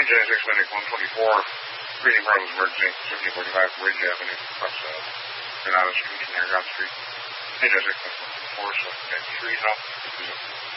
J6 Medic 124, greeting Carlos Emergency, 1745 Ridge Avenue, across Granada Street, near God Street. J6 124, so 3 help.